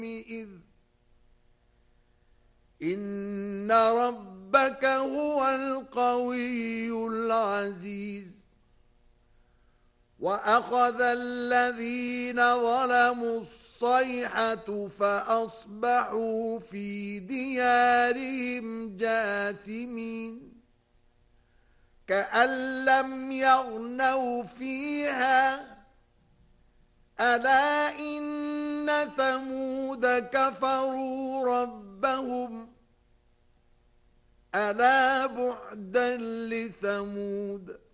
إن ربك هو القوي العزيز وأخذ الذين ظلموا الصيحة فأصبحوا في ديارهم جاثمين كأن لم يغنوا فيها ألا إن ثمود كفروا ربهم ألا بعدا لثمود